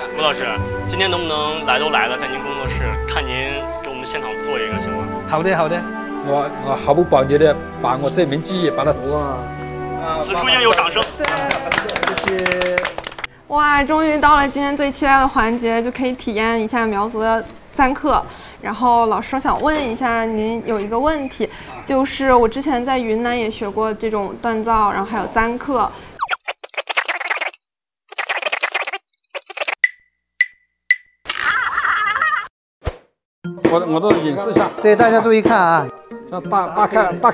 吴老师，今天能不能来都来了，在您工作室看您给我们现场做一个行吗？ 好的，好的，我毫不保留的把我这门技艺把它此处应有掌声。 谢谢。 哇，终于到了今天最期待的环节，就可以体验一下苗族的簪刻。然后老师想问一下您有一个问题，就是我之前在云南也学过这种锻造，然后还有簪刻。 我都演示一下， 对，大家注意看啊。 像大